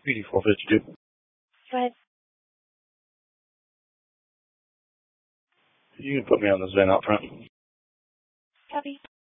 PD452. Go ahead. You can put me on the Zen out front. Copy.